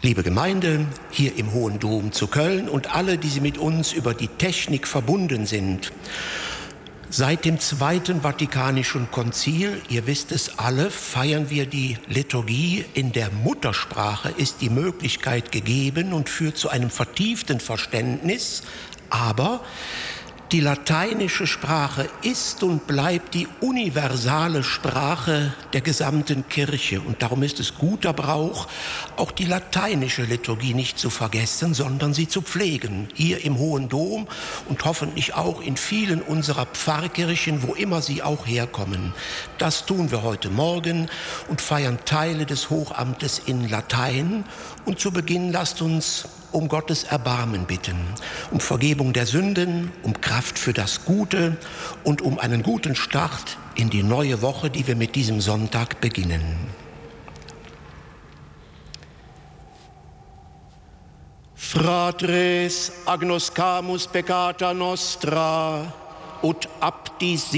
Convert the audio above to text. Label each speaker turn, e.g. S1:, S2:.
S1: Liebe Gemeinde, hier im Hohen Dom zu Köln und alle, die mit uns über die Technik verbunden sind. Seit dem Zweiten Vatikanischen Konzil, ihr wisst es alle, feiern wir die Liturgie. In der Muttersprache ist die Möglichkeit gegeben und führt zu einem vertieften Verständnis. Aber die lateinische Sprache ist und bleibt die universale Sprache der gesamten Kirche. Und darum ist es guter Brauch, auch die lateinische Liturgie nicht zu vergessen, sondern sie zu pflegen. Hier im Hohen Dom und hoffentlich auch in vielen unserer Pfarrkirchen, wo immer sie auch herkommen. Das tun wir heute Morgen und feiern Teile des Hochamtes in Latein. Und zu Beginn lasst uns um Gottes Erbarmen bitten, um Vergebung der Sünden, um Kraft für das Gute und um einen guten Start in die neue Woche, die wir mit diesem Sonntag beginnen. Fratres agnoscamus peccata nostra, ut abdis